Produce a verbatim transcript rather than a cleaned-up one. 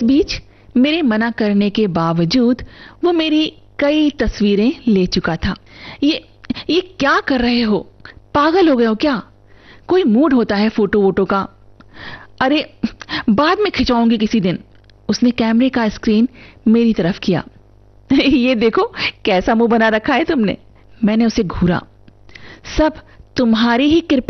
इस बीच मेरे मना करने के बावजूद वो मेरी कई तस्वीरें ले चुका था। ये ये क्या कर रहे हो? पागल हो गए हो क्या? कोई मूड होता है फोटो वोटो का। अरे बाद में खिंचवाऊंगी किसी दिन। उसने कैमरे का स्क्रीन मेरी तरफ किया। ये देखो कैसा मुंह बना रखा है तुमने। मैंने उसे घूरा। सब तुम्हारी ही कृपा